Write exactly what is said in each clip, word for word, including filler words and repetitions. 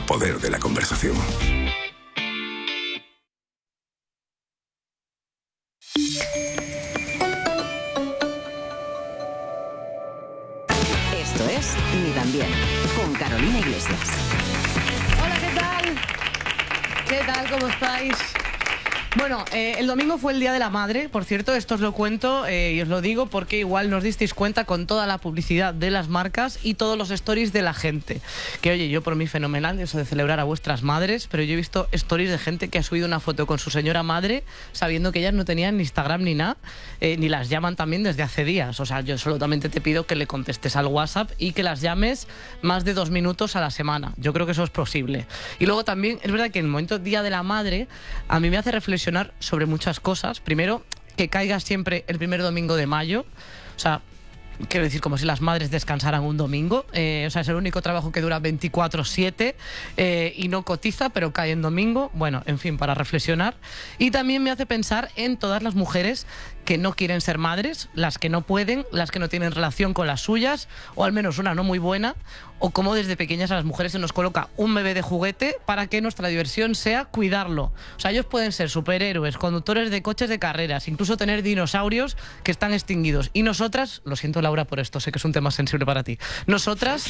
poder de la conversación. Esto es Ni tan bien, con Carolina Iglesias. Hola, ¿qué tal? ¿Qué tal? ¿Cómo estáis? Bueno, eh, el domingo fue el Día de la Madre, por cierto, esto os lo cuento eh, y os lo digo porque igual nos disteis cuenta con toda la publicidad de las marcas y todos los stories de la gente. Que oye, yo por mí fenomenal eso de celebrar a vuestras madres, pero yo he visto stories de gente que ha subido una foto con su señora madre sabiendo que ellas no tenían ni Instagram ni nada, eh, ni las llaman también desde hace días. O sea, yo solamente te pido que le contestes al WhatsApp y que las llames más de dos minutos a la semana. Yo creo que eso es posible. Y luego también es verdad que en el momento Día de la Madre a mí me hace reflexionar sobre muchas cosas. Primero, que caiga siempre el primer domingo de mayo. O sea, quiero decir, como si las madres descansaran un domingo. Eh, o sea, es el único trabajo que dura veinticuatro siete eh, y no cotiza, pero cae en domingo. Bueno, en fin, para reflexionar. Y también me hace pensar en todas las mujeres que no quieren ser madres, las que no pueden, las que no tienen relación con las suyas, o al menos una no muy buena, o como desde pequeñas a las mujeres se nos coloca un bebé de juguete para que nuestra diversión sea cuidarlo. O sea, ellos pueden ser superhéroes, conductores de coches de carreras, incluso tener dinosaurios que están extinguidos. Y nosotras, lo siento Laura por esto, sé que es un tema sensible para ti, nosotras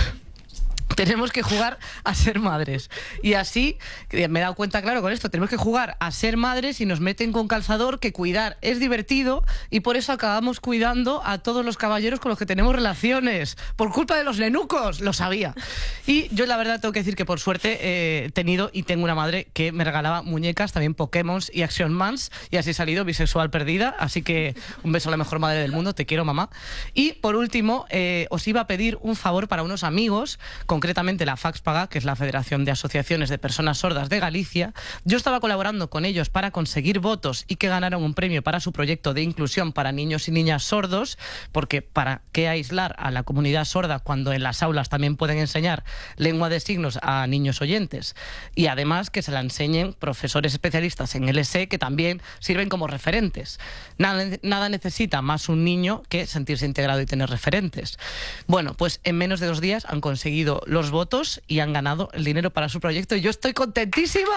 tenemos que jugar a ser madres. Y así, me he dado cuenta, claro, con esto, tenemos que jugar a ser madres y nos meten con calzador que cuidar es divertido y por eso acabamos cuidando a todos los caballeros con los que tenemos relaciones. Por culpa de los nenucos, lo sabía. Y yo la verdad tengo que decir que por suerte eh, he tenido y tengo una madre que me regalaba muñecas, también Pokémon y Action Mans, y así he salido bisexual perdida. Así que un beso a la mejor madre del mundo, te quiero, mamá. Y por último, eh, os iba a pedir un favor para unos amigos, concretamente la FAXPAGA, que es la Federación de Asociaciones de Personas Sordas de Galicia. Yo estaba colaborando con ellos para conseguir votos y que ganaran un premio para su proyecto de inclusión para niños y niñas sordos, porque ¿para qué aislar a la comunidad sorda cuando en las aulas también pueden enseñar lengua de signos a niños oyentes? Y además que se la enseñen profesores especialistas en L S E que también sirven como referentes. Nada, nada necesita más un niño que sentirse integrado y tener referentes. Bueno, pues en menos de dos días han conseguido los votos y han ganado el dinero para su proyecto y yo estoy contentísima.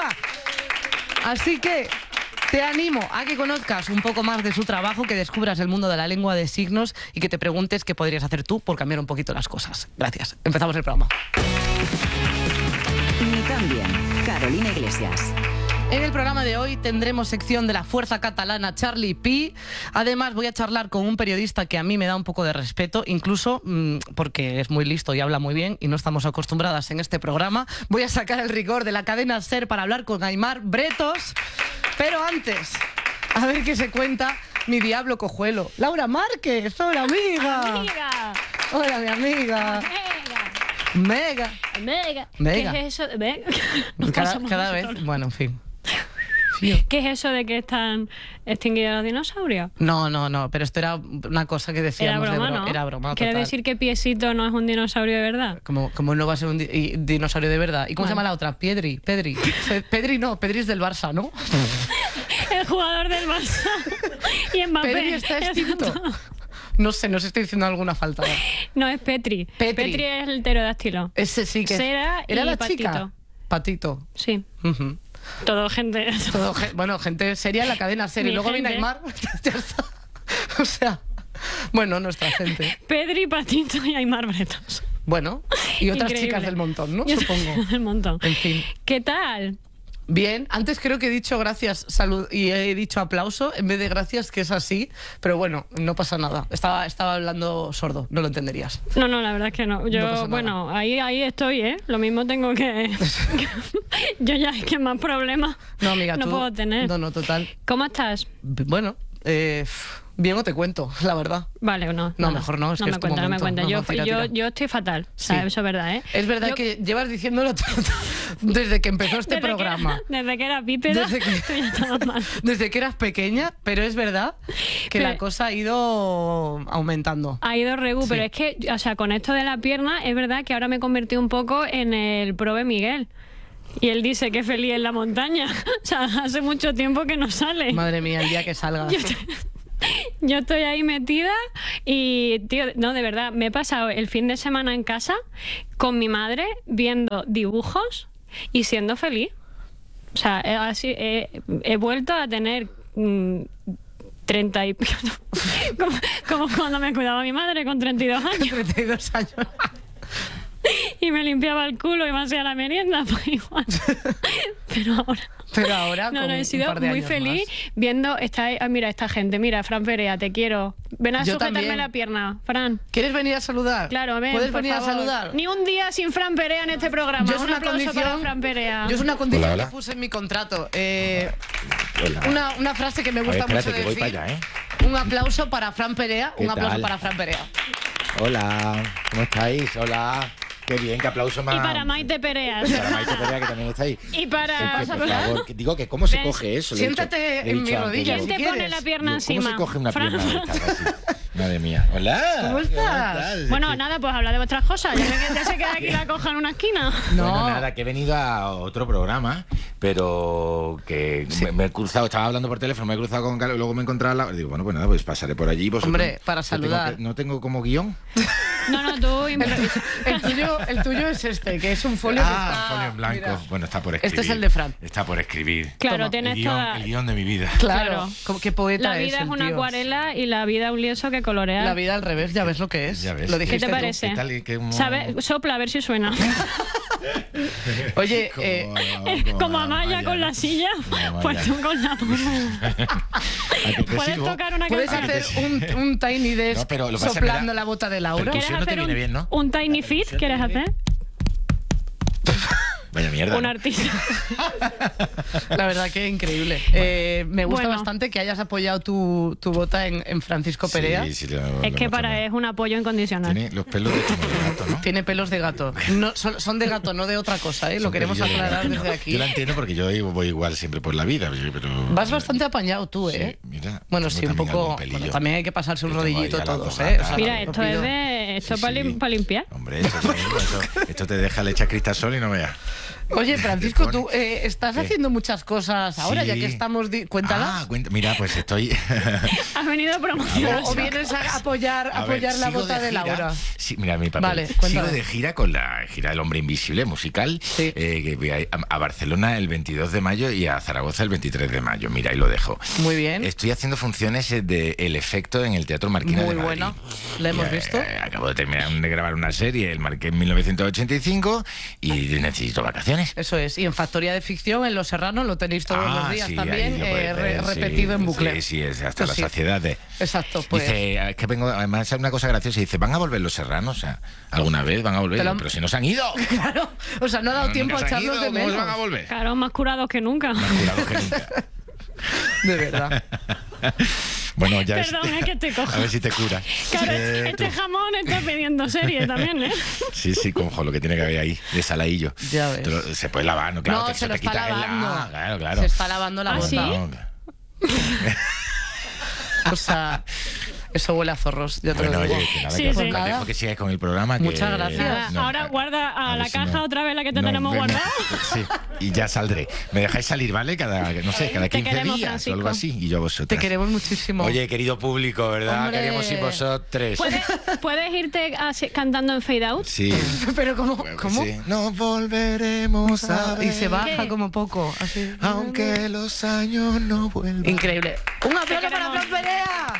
Así que te animo a que conozcas un poco más de su trabajo, que descubras el mundo de la lengua de signos y que te preguntes qué podrías hacer tú por cambiar un poquito las cosas. Gracias. Empezamos el programa. Ni tan bien, Carolina Iglesias. En el programa de hoy tendremos sección de la fuerza catalana Charlie Pi. Además voy a charlar con un periodista que a mí me da un poco de respeto, incluso mmm, porque es muy listo y habla muy bien y no estamos acostumbradas en este programa. Voy a sacar el rigor de la cadena SER para hablar con Aimar Bretos. Pero antes, a ver qué se cuenta mi diablo cojuelo. Laura Márquez, hola amiga. Amiga. Hola mi amiga. Mega. Mega. Mega. ¿Qué es eso? Mega. Cada, cada vez, bueno, en fin. ¿Qué es eso de que están extinguidos los dinosaurios? No, no, no, pero esto era una cosa que decíamos. Era broma, de bro- ¿no? Era broma, ¿Quiere total. decir que Piesito no es un dinosaurio de verdad? Como, como no va a ser un di- y- dinosaurio de verdad. ¿Y cómo Vale. se llama la otra? Piedri, Pedri. Pe- Pedri no, Pedri es del Barça, ¿no? El jugador del Barça. Y Mbappé. Pedri está extinto. No sé, no sé si estoy diciendo alguna falta. No, es Petri. Petri. Petri es el pterodáctilo. Ese sí que... Cera ¿Era y la Patito. chica? Patito. Sí. Ujú. Todo gente... Todo gen- bueno, gente seria en la cadena seria. Y Mi luego viene gente. Aimar. Ya está. O sea... Bueno, nuestra gente. Pedri, Patito y Aimar Bretos. Bueno, y otras Increíble. chicas del montón, ¿no? Y otras Supongo. chicas del montón. En fin. ¿Qué tal? Bien, antes creo que he dicho gracias, salud y he dicho aplauso en vez de gracias, que es así, pero bueno, no pasa nada. Estaba, estaba hablando sordo, no lo entenderías. No, no, la verdad es que no. Yo, No pasa nada. bueno, ahí, ahí estoy, ¿eh? Lo mismo tengo que... Yo ya es que más problemas No, amiga, no tú... puedo tener. No, no, total. ¿Cómo estás? Bueno, eh, bien o te cuento, la verdad. Vale o no. No, nada. mejor no, es no que me es tu cuenta, no me momento. cuenta. No, Yo, no, tira, yo, tira. yo estoy fatal, Sí. ¿sabes? Eso es verdad, ¿eh? Es verdad Yo- que llevas diciéndolo todo, desde que empezó este desde programa. Que, desde que era bípeda, Desde que- tú ya estabas mal. Desde que eras pequeña, pero es verdad que Pero- la cosa ha ido aumentando. Ha ido regu, Sí. pero es que, o sea, con esto de la pierna, es verdad que ahora me convertí un poco en el prove Miguel. Y él dice que feliz en la montaña. O sea, hace mucho tiempo que no sale. Madre mía, el día que salgas. Yo estoy- Yo estoy ahí metida y, tío, no, de verdad, me he pasado el fin de semana en casa con mi madre viendo dibujos y siendo feliz. O sea, he, así, he, he vuelto a tener mmm, treinta y... como, como cuando me cuidaba mi madre con treinta y dos años. treinta y dos años. Y me limpiaba el culo y me hacía la merienda, pues igual. Pero ahora... Pero ahora, no, con no, he un sido par de muy años feliz más. viendo esta, ah, mira esta gente, mira, Fran Perea, te quiero. Ven a Yo sujetarme también. la pierna, Fran. ¿Quieres venir a saludar? Claro, ven, ¿Puedes por venir favor. a saludar? Ni un día sin Fran Perea en este programa. Yo es un una aplauso condición, para Fran Perea. yo es una condición Hola, hola. que puse en mi contrato. Eh, Hola. una, una frase que me A ver, gusta espérate, mucho que voy decir. para allá, ¿eh? Un aplauso para Fran Perea. ¿Qué Un aplauso tal? para Fran Perea. Hola, ¿cómo estáis? Hola. Qué bien, qué aplauso más. Y para Maite Pereas. Para Maite Perea, que también está ahí. Y para... Que, por favor, que digo que cómo se Ven, coge eso. Le he siéntate dicho- le he en dicho mi antes, rodilla, digo, ¿Quién te si pone quieres. la pierna digo, encima? ¿Cómo se coge una Fran. pierna de estas así? Madre mía. Hola. ¿Cómo estás? Es Bueno, que- nada, pues habla de vuestras cosas. Ya, me, ya se queda aquí la coja en una esquina. No. Bueno, nada, que he venido a otro programa, pero que me, me he cruzado, estaba hablando por teléfono, me he cruzado con Carlos y luego me he encontrado al lado. Digo, bueno, pues nada, pues pasaré por allí. Vosotros, Hombre, para yo tengo saludar. que- no tengo como guión. No, no, tú... improvisa. El tuyo, el tuyo es este, que es un folio que Ah, está... folio en blanco. mira. Bueno, está por escribir. Este es el de Fran. Está por escribir. Claro, Toma, tienes el guión, toda... el guión de mi vida. Claro, Claro. como qué poeta La es vida es el una tío. acuarela y la vida un lienzo que colorea. La vida al revés, ya ves lo que es. Ya ves. Lo ¿Qué ¿Qué dijiste te tú. parece? ¿Qué tal y qué mo- ¿Sabe? Sopla, a ver si suena. Oye, Como- eh, Como Amaya con la silla, Como pues Amaya. tú con la ¿A que te Puedes sirvo? tocar una ¿puedes canción. hacer un, un tiny desk No, pero lo que pasa es que soplando me da- la bota de Laura? Percusión. ¿Quieres no te hacer viene un, bien, ¿no? un tiny fit? ¿Quieres hacer? Vaya mierda. Un ¿no? artista. La verdad que increíble. Eh, me gusta Bueno. bastante que hayas apoyado tu, tu bota en, en Francisco Perea. Sí, sí, lo- Es lo que hemos para tomado. es un apoyo incondicional. Tiene los pelos de como de gato, ¿no? Tiene pelos de gato. No, son, son de gato, no de otra cosa, ¿eh? Lo Son queremos pelillos de aclarar gato. desde aquí. Yo la entiendo porque yo voy igual siempre por la vida. Pero... Vas bastante apañado tú, ¿eh? Sí, mira, bueno, tengo sí, un también poco. algún pelillo. Bueno, también hay que pasarse un Yo tengo rodillito ahí a las todos, dos ¿eh? gatas. Mira, lo esto es pido. de esto Sí, para sí. limpiar. Hombre, esto, es lo mismo, eso- esto te deja le echas cristasol y no veas. Oye, Francisco, Te pone- tú eh, estás ¿Qué? haciendo muchas cosas ahora, Sí. ya que estamos. Di- Cuéntalas. Ah, cuenta, mira, pues estoy. Has venido a promocionar. o, o vienes a apoyar, A ver, apoyar la sigo bota de, gira. Laura. Sí, mira mi papel. Vale, sigo cuéntalo. de gira con la gira del Hombre Invisible musical. Sí. eh, que voy a, a Barcelona el veintidós de mayo y a Zaragoza el veintitrés de mayo. Mira, ahí lo dejo. Muy bien. Estoy haciendo funciones eh, de El Efecto en el Teatro Marquina Muy de Madrid. buena. ¿La hemos Y, eh, visto? acabo de terminar de grabar una serie, El Marqués en mil novecientos ochenta y cinco, y necesito vacaciones. Eso es. Y en Factoría de Ficción, en Los Serranos, lo tenéis todos Ah, los días sí, también, ahí lo eh, podéis re- ver, sí. repetido en bucle. Sí, sí, es hasta Pues la sí. saciedad de... Exacto, pues. Dice, es que vengo, además es una cosa graciosa, dice, ¿van a volver los Serranos? O sea, ¿alguna vez van a volver? Te lo Digo, han- Pero si no se han ido. Claro, o sea, no ha dado No, tiempo no a se han echarlos ido, de ¿cómo menos. van a volver? Claro, más curados que nunca. Más curados que nunca. De verdad. Bueno, ya ves- Perdón, es que te cojo. A ver si te cura. Claro, Eh, este tú- jamón está pidiendo serie también, ¿eh? Sí, sí, cojo lo que tiene que haber ahí, de saladillo. Ya ves. Te lo- se puede lavar, ¿no? Claro, No, te, se se lo te está quita el- lavando. Ah, claro, claro. Se está lavando la ¿Ah, bota. sí? No, O sea, eso huele a zorros, ya te Bueno, lo digo. oye, que nada, Sí, que sí. os Pues nada. dejo que sigáis con el programa. que- Muchas gracias. Nada, No, ahora a- guarda a, ver la si caja no- otra vez la que te no, tenemos ven- guardada. Sí, y ya saldré. Me dejáis salir, ¿vale? Cada, no sé, cada Te quince queremos, días Francisco. o algo así. Y yo a vosotros. Te queremos muchísimo. Oye, querido público, ¿verdad? Hombre. Queremos ir vosotros. ¿Puedes, puedes irte así, cantando en fade out? Sí. Pero ¿cómo? Bueno, ¿Cómo? sí. Nos volveremos a ver. Y se baja ¿Qué? como poco. Así. Aunque los años no vuelvan. Increíble. Un aplauso para queremos. Fran Perea.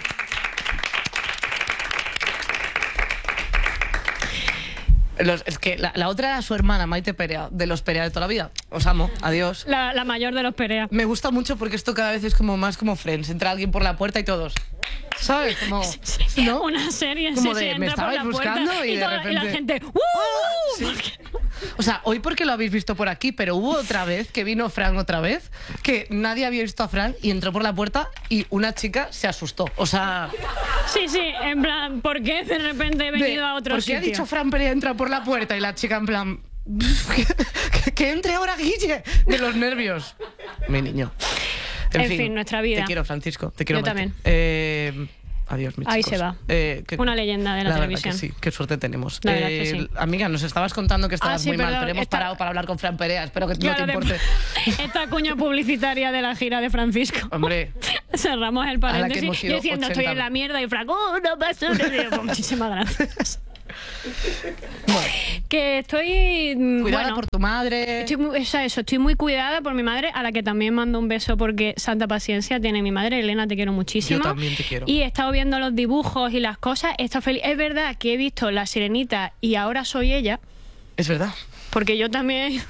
Los- es que la, la otra era su hermana, Maite Perea, de los Perea de toda la vida. Os amo, adiós. La, la mayor de los Perea. Me gusta mucho porque esto cada vez es como más como Friends. Entra alguien por la puerta y todos. ¿Sabes? Como, ¿no? Una serie, Como sí, de, sí, me entra por estabais la puerta buscando y de toda- la repente- gente... ¡Uh! Sí. O sea, hoy porque lo habéis visto por aquí, pero hubo otra vez que vino Fran otra vez, que nadie había visto a Fran y entró por la puerta y una chica se asustó. O sea, Sí, sí, en plan, ¿por qué de repente he venido de- a otro ¿por qué sitio? ha dicho Fran Perea entra por la puerta y la chica en plan... que, que entre ahora, Guille, de los nervios. Mi niño. En fin, nuestra vida. Te quiero, Francisco. Te quiero, Yo Maite. también. Eh, adiós, mis Ahí chicos. se va. Eh, que- Una leyenda de la verdad televisión. que sí, qué suerte tenemos. La verdad que sí. Amiga, nos estabas contando que estabas Ah, sí, muy mal, perdón, pero hemos esta- parado para hablar con Fran Perea. Espero que Claro, no te de- importe. esta cuña publicitaria de la gira de Francisco. Hombre, cerramos el A la que paréntesis hemos ido diciendo estoy ochenta. en la mierda y Franco, oh, no pasa nada. Muchísimas gracias. Bueno, Que estoy... mm, cuidada bueno, por tu madre. Estoy muy, o sea, eso, estoy muy cuidada por mi madre, a la que también mando un beso porque santa paciencia tiene mi madre. Elena, te quiero muchísimo. Yo también te quiero. Y he estado viendo los dibujos y las cosas. He estado feliz. Es verdad que he visto La Sirenita y ahora soy ella, Es verdad. porque yo también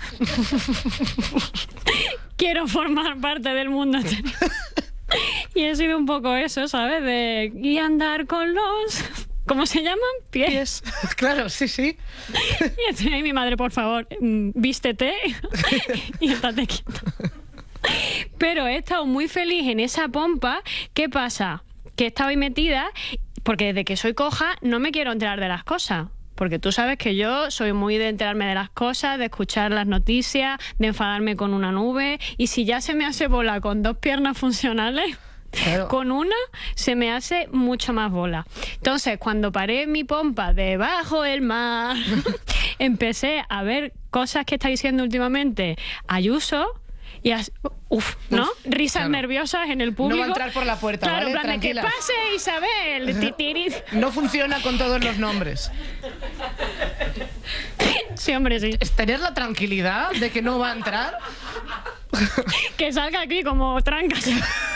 quiero formar parte del mundo. Y he sido un poco eso, ¿sabes? De y andar con los... ¿Cómo se llaman? Pies. Claro, sí, sí. Y estoy ahí, mi madre, por favor, mm, vístete y estate quieto. Pero he estado muy feliz en esa pompa. ¿Qué pasa? Que he estado ahí metida porque desde que soy coja no me quiero enterar de las cosas. Porque tú sabes que yo soy muy de enterarme de las cosas, de escuchar las noticias, de enfadarme con una nube. Y si ya se me hace bola con dos piernas funcionales... Claro. Con una se me hace mucho más bola. Entonces, cuando paré mi pompa debajo del mar, empecé a ver cosas que está diciendo últimamente Ayuso y as- uf, ¿no? Uf, Risas claro. nerviosas en el público. No va a entrar por la puerta, claro, ¿vale? en plan de que Tranquila. pase Isabel. Ti, ti, ti. No funciona con todos los nombres. Sí, hombre, sí. Es tener la tranquilidad de que no va a entrar. Que salga aquí como trancas.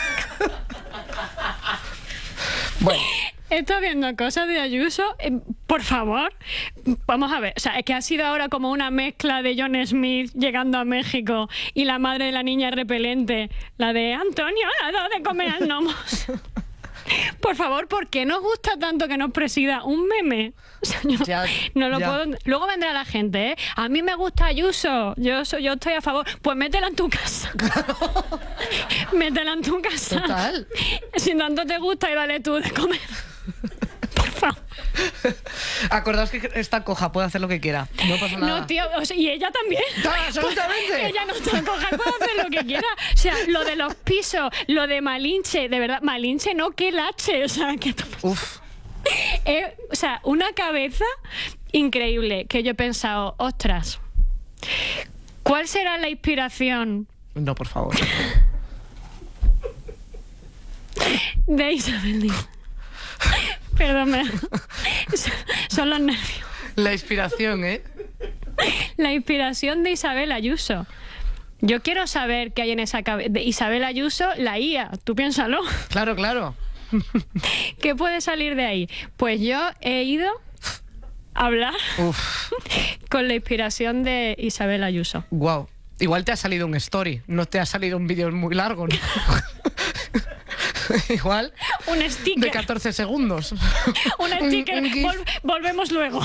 Bueno, He estado viendo cosas de Ayuso. Eh, por favor, vamos a ver. O sea, es que ha sido ahora como una mezcla de John Smith llegando a México y la madre de la niña repelente, la de Antonio, ¿a dónde comer gnomos? Por favor, ¿por qué nos gusta tanto que nos presida un meme? O sea, yo Ya, no lo ya. puedo. Luego vendrá la gente, ¿eh? A mí me gusta Ayuso. Yo soy, yo estoy a favor. Pues métela en tu casa. Métela en tu casa. Total. Si tanto te gusta, y dale tú de comer. Por favor. acordaos que esta coja puede hacer lo que quiera. No pasa nada. No, tío, o sea, y ella también. Ah, absolutamente. Ella no está coja, puede hacer lo que quiera. O sea, lo de los pisos, lo de Malinche, de verdad, Malinche no, que lache. O sea, que Uf. eh, o sea, una cabeza increíble que yo he pensado, ostras, ¿cuál será la inspiración No, por favor. de Isabel Díaz? Perdón, me- son los nervios. La inspiración, ¿eh? La inspiración de Isabel Ayuso. Yo quiero saber qué hay en esa cabeza. De Isabel Ayuso, la I A. Tú piénsalo. Claro, claro. ¿Qué puede salir de ahí? Pues yo he ido a hablar Uf. con la inspiración de Isabel Ayuso. Wow. Igual te ha salido un story, no te ha salido un vídeo muy largo, ¿no? Igual Un de sticker. catorce segundos. Un sticker. un gif. Vol- volvemos luego.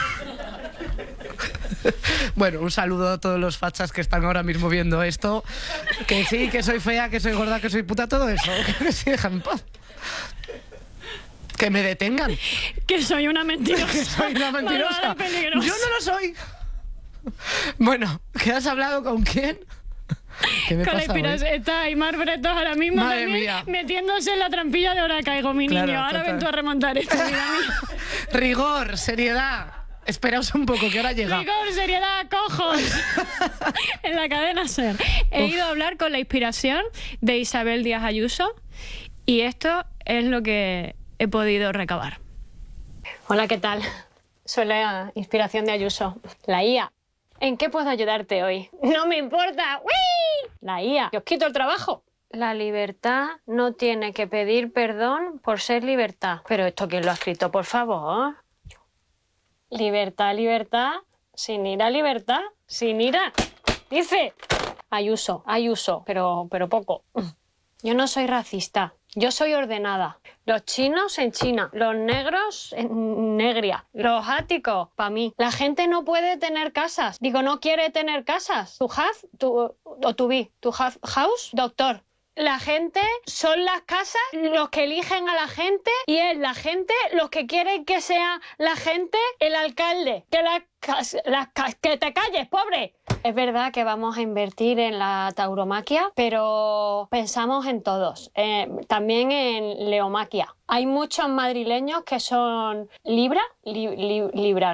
Bueno, un saludo a todos los fachas que están ahora mismo viendo esto. Que sí, que soy fea, que soy gorda, que soy puta, todo eso. Que sí, déjame en paz. Que me detengan. Que soy una mentirosa. Que soy una mentirosa. Malvada y peligrosa. Yo no lo soy. Bueno, ¿qué has hablado con quién? ¿Qué me Con la pasa hoy? inspiración. Está Aymar Bretos ahora mismo Madre también mía. metiéndose en la trampilla de ahora caigo, mi Claro, niño. Ahora total. ven tú a remontar esto, vida mía. Rigor, seriedad. Esperaos un poco, que ahora llega. Rigor, seriedad, cojos. En la cadena SER. He Uf. ido a hablar con la inspiración de Isabel Díaz Ayuso y esto es lo que he podido recabar. Hola, ¿qué tal? Soy la inspiración de Ayuso, la I A. ¿En qué puedo ayudarte hoy? No me importa. ¡Uy! La I A. ¿Que os quito el trabajo? La libertad no tiene que pedir perdón por ser libertad. Pero esto, ¿quién lo ha escrito, por favor? Libertad, libertad, sin ira, libertad, sin ira. Dice Ayuso, Ayuso, pero, pero poco. Yo no soy racista, yo soy ordenada. Los chinos en China, los negros en Negria, los áticos, para mí. La gente no puede tener casas. Digo, no quiere tener casas. ¿Tu have? Tu, o tu be? ¿Tu have house? Doctor. La gente son las casas los que eligen a la gente y es la gente los que quieren que sea la gente el alcalde. Que, la, la, que te calles, pobre. Es verdad que vamos a invertir en la tauromaquia, pero pensamos en todos. Eh, también en leomaquia. Hay muchos madrileños que son libra, li, li, librartá.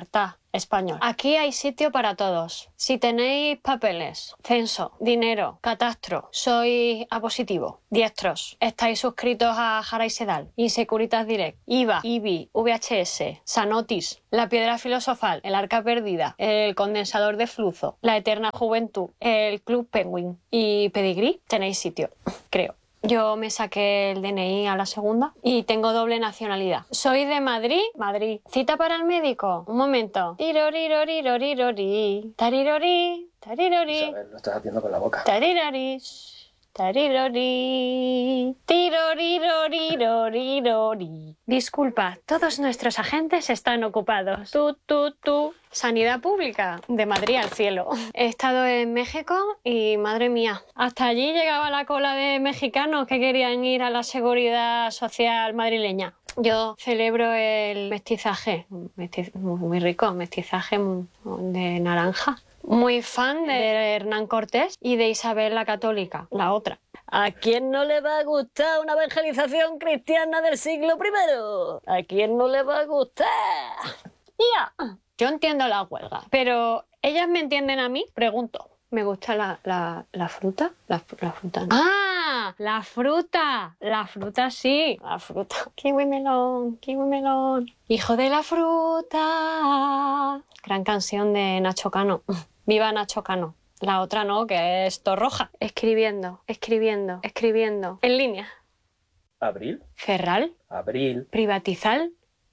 español. Aquí hay sitio para todos. Si tenéis papeles, censo, dinero, catastro, sois A positivo, diestros, estáis suscritos a Jara y Sedal, Insecuritas Direct, I V A, I B I, V H S, Sanotis, La Piedra Filosofal, El Arca Perdida, El Condensador de Flujo, La Eterna Juventud, el Club Penguin y Pedigrí, tenéis sitio, creo. Yo me saqué el D N I a la segunda y tengo doble nacionalidad. Soy de Madrid, Madrid. ¿Cita para el médico? Un momento. Tirorirorirorirorí. Tarirori, tarirori. Isabel, lo estás haciendo con la boca. Tariraris. Tarirori. Tirorirorirorirori. Disculpa, todos nuestros agentes están ocupados. Tú, tú, tú. Sanidad pública, de Madrid al cielo. He estado en México y, madre mía, hasta allí llegaba la cola de mexicanos que querían ir a la seguridad social madrileña. Yo celebro el mestizaje, mestiz- muy rico, mestizaje de naranja. Muy fan de Hernán Cortés y de Isabel la Católica, la otra. ¿A quién no le va a gustar una evangelización cristiana del siglo primero? ¿A quién no le va a gustar? ¡Ya! Yo entiendo la huelga, pero ¿ellas me entienden a mí? Pregunto. ¿Me gusta la, la, la fruta? La, la fruta no. ¡Ah! La fruta. La fruta sí. La fruta. Kiwi melón, kiwi melón. Hijo de la fruta. Gran canción de Nacho Cano. Viva Nacho Cano. La otra no, que es Torroja. Escribiendo, escribiendo, escribiendo. En línea. ¿Abril? Ferral. Abril. Privatizar.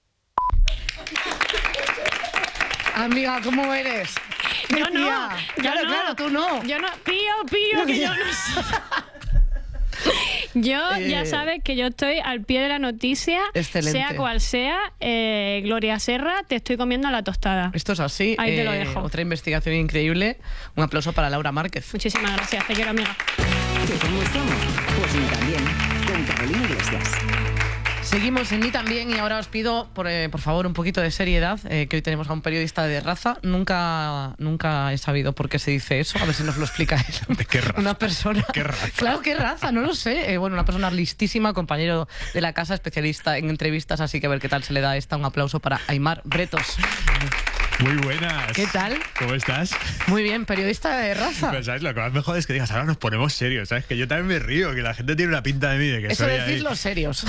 Amiga, ¿cómo eres? Yo no, Tía. yo Claro, no. claro, tú no. Yo no, pío, pío, que yo no sé. Yo ya Eh. sabes que yo estoy al pie de la noticia, Excelente. sea cual sea. eh, Gloria Serra, te estoy comiendo a la tostada. Esto es así. Ahí te lo eh, dejo. Otra investigación increíble. Un aplauso para Laura Márquez. Muchísimas gracias, te quiero, amiga. ¿Que cómo estamos? Pues ni también, con Carolina Iglesias. Seguimos en Ni También y ahora os pido, por, eh, por favor, un poquito de seriedad, eh, que hoy tenemos a un periodista de raza. Nunca, nunca he sabido por qué se dice eso. A ver si nos lo explica él. ¿De qué raza? Una persona... ¿Qué raza? Claro, qué raza, no lo sé. Eh, bueno, una persona listísima, compañero de la casa, especialista en entrevistas, así que a ver qué tal se le da esta. Un aplauso para Aimar Bretos. Muy buenas. ¿Qué tal? ¿Cómo estás? Muy bien, periodista de raza. Pero, ¿sabes? Lo que más me jode es que digas, ahora nos ponemos serios, ¿sabes? Que yo también me río, que la gente tiene una pinta de mí de que Eso soy decís ahí, los serios.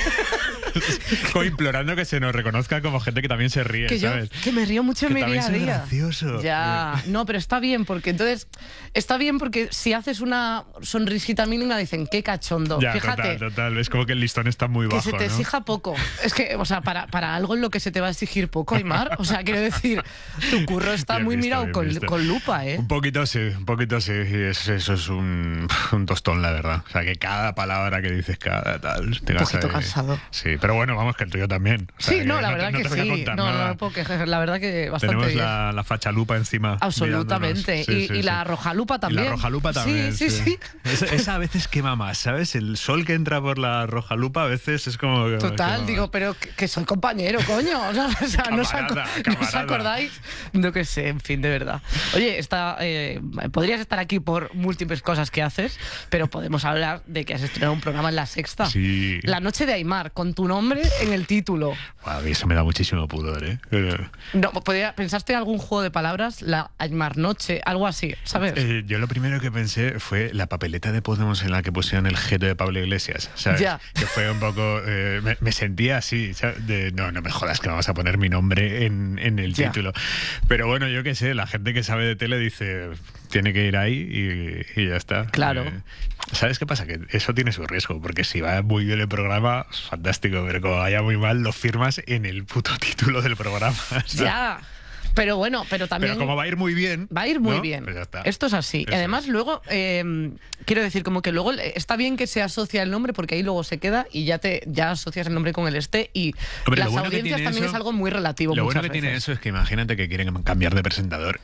como implorando que se nos reconozca como gente que también se ríe, Que yo ¿sabes? que me río mucho en Que mi día también a soy día. gracioso. Ya, no, pero está bien, porque entonces está bien porque si haces una sonrisita mínima dicen qué cachondo. Ya, Fíjate, total, total. Es como que el listón está muy que bajo, se te ¿no? exija poco. Es que, o sea, para, para algo en lo que se te va a exigir poco, Aimar, o sea, quiero decir, tu curro está Bien muy visto, mirado bien con, visto. con lupa, ¿eh? Un poquito sí, un poquito sí. y es- eso es un, un tostón, la verdad. O sea, que cada palabra que dices, cada tal... Un poquito cansado. Sí, pero bueno, vamos, que el tuyo también. O sea, Sí, que no, la te- verdad no que te voy a sí. contar No, no, nada. no puedo quejar. La verdad que bastante Tenemos bien. la, la fachalupa encima. Absolutamente. mirándonos. Sí, y sí, y sí. la rojalupa Y también. la rojalupa también. Sí, sí, sí. Esa, esa a veces quema más, ¿sabes? El sol que entra por la rojalupa a veces es como... que- Total, quema digo, más. pero que, que soy compañero, coño. O sea, o sea, ¿no, os aco- Camarada, ¿no os camarada. acordáis? No que sé, en fin, de verdad. Oye, está, eh, podrías estar aquí por múltiples cosas que haces, pero podemos hablar de que has estrenado un programa en La Sexta. Sí. La Noche de Aimar, con tu nombre en el título. Buah, a mí eso me da muchísimo pudor, ¿eh? Eh, No, podría- ¿pensaste algún juego de palabras? La Aimar Noche, algo así, ¿sabes? Eh, yo lo primero que pensé fue la papeleta de Podemos en la que pusieron el jeto de Pablo Iglesias, ¿sabes? Ya. Que fue un poco... eh, me, me sentía así, ¿sabes? De, no, no me jodas que vamos a poner mi nombre en, en el Ya. título. Pero bueno, yo qué sé, la gente que sabe de tele dice, tiene que ir ahí y, y ya está. Claro. Eh, ¿Sabes qué pasa? Que eso tiene su riesgo, porque si va muy bien el programa, fantástico, pero como vaya muy mal, lo firmas en el puto título del programa. ¿sabes? Ya. Pero bueno, pero también... Pero como va a ir muy bien... Va a ir muy ¿no? bien. Pues ya está. Esto es así. Eso Además, es. luego, eh, quiero decir, como que luego está bien que se asocia el nombre porque ahí luego se queda y ya te ya asocias el nombre con el este y Hombre, lo las bueno que audiencias tiene también eso- es algo muy relativo Lo bueno muchas que tiene veces. eso es que imagínate que quieren cambiar de presentador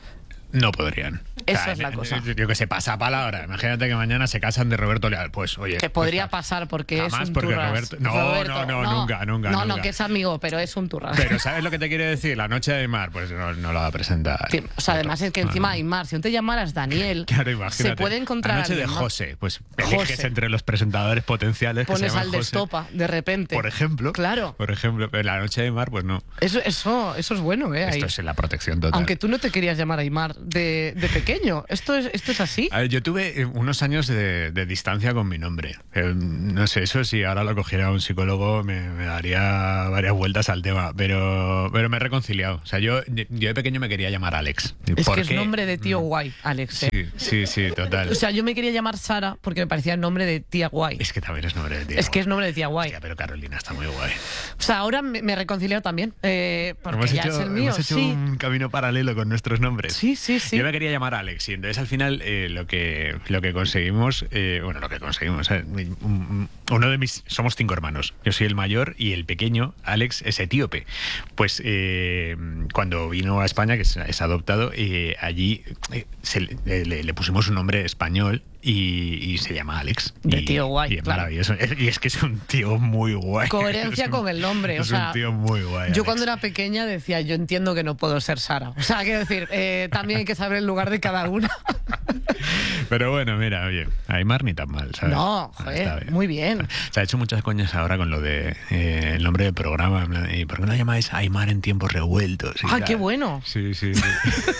no podrían. Esa es la cosa. Yo que sé, pasa palabra. Imagínate que mañana se casan de Roberto Leal. Pues, oye. Que podría pues, pasar porque jamás es un porque turras. Roberto. No, Roberto, no, no, nunca, nunca. No, nunca. no, que es amigo, pero es un turras. Pero ¿sabes lo que te quiere decir? La noche de Aymar, pues no, no la va a presentar. Sí, o sea, además es que encima Aymar, si no te llamaras Daniel, Claro, imagínate. se puede encontrar La noche de alguien más. José, pues eliges José. entre los presentadores potenciales que se Pones llaman al de José. Estopa, de repente. Por ejemplo. Claro. Por ejemplo, pero la noche de Aymar, pues no. Eso, eso, eso es bueno, ¿eh? Ahí. Esto es en la protección total. Aunque tú no te querías llamar Aymar de, de pequeño. ¿Esto es, esto es así? A ver, yo tuve eh, unos años de, de distancia con mi nombre. Eh, no sé, eso si ahora lo cogiera un psicólogo me, me daría varias vueltas al tema, pero, pero me he reconciliado. O sea, yo, yo de pequeño me quería llamar Alex. Es ¿Por que es qué? nombre de tío guay, Alex. ¿eh? Sí, sí, sí, total. O sea, yo me quería llamar Sara porque me parecía el nombre de tía guay. Es que también es nombre de tía. Es que es nombre de tía guay. Hostia, pero Carolina está muy guay. O sea, ahora me, me he reconciliado también. Eh, porque Hemos ya hecho, es el mío. hemos hecho Sí. un camino paralelo con nuestros nombres. sí, sí, sí. Yo me quería llamar Alex y entonces al final eh, lo que lo que conseguimos, eh, bueno, lo que conseguimos, eh, un- uno de mis, somos cinco hermanos, yo soy el mayor y el pequeño, Alex, es etíope. Pues eh, cuando vino a España, que es, es adoptado, eh, allí eh, se le, le- le pusimos un nombre español y, y se llama Alex. De Y- tío guay, y es claro. maravilloso. Y es que es un tío muy guay. Coherencia Es un- con el nombre. O Es sea, un tío muy guay. yo Alex. cuando era pequeña decía, yo entiendo que no puedo ser Sara. O sea, quiero decir, eh, también hay que saber el lugar de cada una. Pero bueno, mira, oye, Aymar ni tan mal, ¿sabes? No, Está joder, bien. muy bien. Se ha hecho muchas coñas ahora con lo de eh, el nombre del programa. en plan, ¿y por qué no lo llamáis Aymar en tiempos revueltos? y Ah, tal? qué bueno. Sí, sí, sí.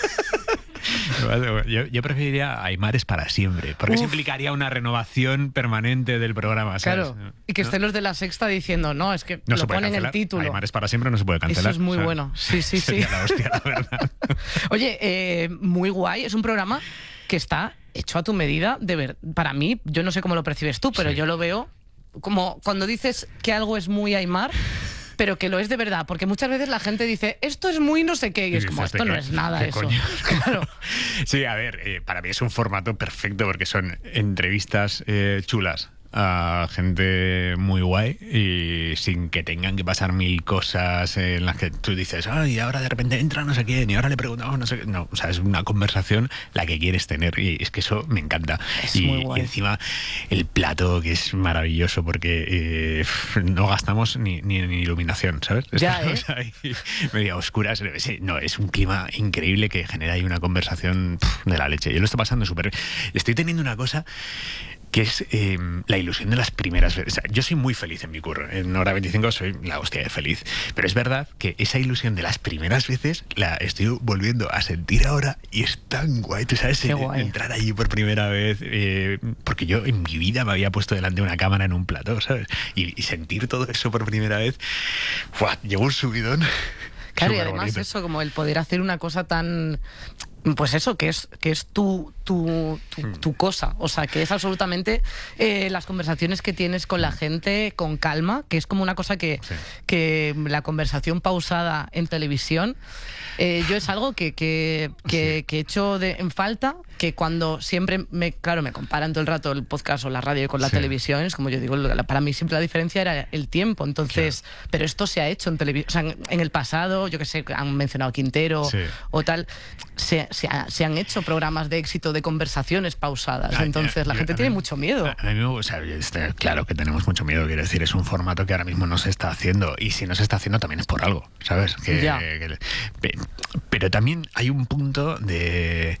Yo, yo preferiría Aymares para siempre, porque eso Uf. implicaría una renovación permanente del programa, ¿sabes? Claro. Y que ¿No? estén los de la sexta diciendo, no, es que No lo se puede ponen en el cancelar. título. Aymares para siempre no se puede cancelar. Eso es muy ¿sabes? bueno. Sí, sí, sí. Sería la hostia, la verdad. Oye, eh, muy guay. Es un programa que está hecho a tu medida. De ver, para mí, yo no sé cómo lo percibes tú, pero Sí. yo lo veo como cuando dices que algo es muy Aymar, pero que lo es de verdad. Porque muchas veces la gente dice, esto es muy no sé qué, y, Y es como, dices, esto ¿de no qué- es nada qué eso. coño? Claro. Sí, a ver, eh, para mí es un formato perfecto porque son entrevistas eh, chulas a gente muy guay y sin que tengan que pasar mil cosas en las que tú dices, ay, ahora de repente entra no sé quién y ahora le preguntamos no sé qué. No, o sea, es una conversación la que quieres tener y es que eso me encanta. Es y, muy guay. y encima el plato que es maravilloso porque eh, no gastamos ni, ni, ni iluminación, ¿sabes? Ya, ¿eh? Estamos ahí medio oscuras. Sí, no, es un clima increíble que genera ahí una conversación pf, de la leche. Yo lo estoy pasando súper bien. Estoy teniendo una cosa que es eh, la ilusión de las primeras veces. O sea, yo soy muy feliz en mi curro. En Hora veinticinco soy la hostia de feliz. Pero es verdad que esa ilusión de las primeras veces la estoy volviendo a sentir ahora y es tan guay. Tú sabes, Qué en- guay. entrar allí por primera vez, eh, porque yo en mi vida me había puesto delante de una cámara en un plató, ¿sabes? Y, y sentir todo eso por primera vez, ¡fua! Llegó un subidón. Claro, y Súper además bonito. eso, como el poder hacer una cosa tan... Pues eso, que es, que es tu, tu, tu, Hmm. tu cosa. O sea, que es absolutamente eh, las conversaciones que tienes con la gente con calma, que es como una cosa que, Sí. que la conversación pausada en televisión, eh, yo es algo que, que, que, Sí. que he hecho de, en falta, que cuando siempre, me claro, me comparan todo el rato el podcast o la radio con la Sí. televisión, es como yo digo, la- para mí siempre la diferencia era el tiempo. Entonces, pero esto se ha hecho en televisión, o sea, en, en el pasado, yo que sé, han mencionado Quintero Sí. o tal, se, se, ha- se han hecho programas de éxito de conversaciones pausadas. Ah, Entonces, ya, la ya, gente a tiene mí- mucho miedo. A mí me gusta, o sea, está claro que tenemos mucho miedo, quiero decir, es un formato que ahora mismo no se está haciendo y si no se está haciendo también es por algo, ¿sabes? Que, Ya. que- pe- pero también hay un punto de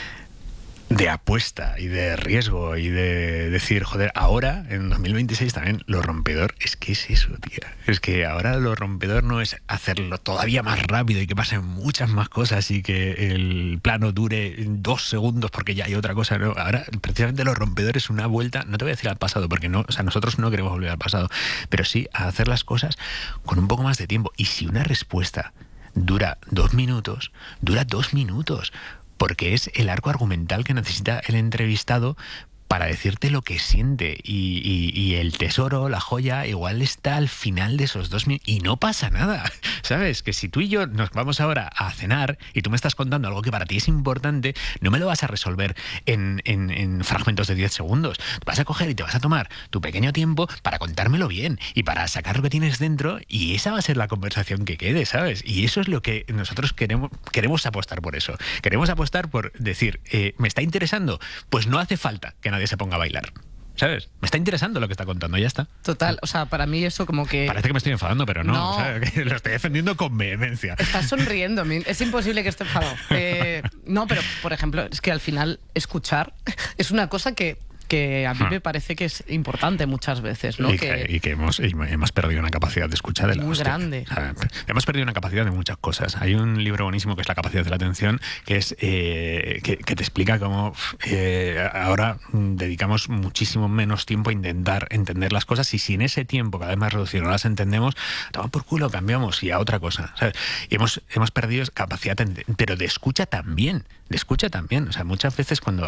de apuesta y de riesgo y de decir, joder, ahora en dos mil veintiséis también lo rompedor es que es eso, tía. Es que ahora lo rompedor no es hacerlo todavía más rápido y que pasen muchas más cosas y que el plano dure dos segundos porque ya hay otra cosa, ¿no? Ahora precisamente lo rompedor es una vuelta, no te voy a decir al pasado porque no, o sea, nosotros no queremos volver al pasado, pero sí a hacer las cosas con un poco más de tiempo. Y si una respuesta dura dos minutos, dura dos minutos. Porque es el arco argumental que necesita el entrevistado para decirte lo que siente. Y, y, y el tesoro, la joya, igual está al final de esos dos minutos. Y no pasa nada, ¿sabes? Que si tú y yo nos vamos ahora a cenar y tú me estás contando algo que para ti es importante, no me lo vas a resolver en, en, en fragmentos de diez segundos. Vas a coger y te vas a tomar tu pequeño tiempo para contármelo bien y para sacar lo que tienes dentro, y esa va a ser la conversación que quede, ¿sabes? Y eso es lo que nosotros queremos, queremos apostar por eso. Queremos apostar por decir, eh, ¿me está interesando? Pues no hace falta que nadie se ponga a bailar. ¿Sabes? Me está interesando lo que está contando, ya está. Total, o sea, para mí eso como que... Parece que me estoy enfadando, pero no, No. O sea, que lo estoy defendiendo con vehemencia. Estás sonriendo, mi- es imposible que esté enfadado. Eh, no, pero por ejemplo, es que al final escuchar es una cosa que, que a mí Ah. me parece que es importante muchas veces, ¿no? Y que, Que- y que hemos, y hemos perdido una capacidad de escuchar de la Muy hostia. grande. O sea, hemos perdido una capacidad de muchas cosas. Hay un libro buenísimo que es La capacidad de la atención, que es eh, que, que te explica cómo eh, ahora mm, dedicamos muchísimo menos tiempo a intentar entender las cosas, y si en ese tiempo cada vez más reducido no las entendemos, toma por culo, cambiamos y a otra cosa, ¿sabes? Y hemos, hemos perdido capacidad, de ente- pero de escucha también, de escucha también. O sea, muchas veces cuando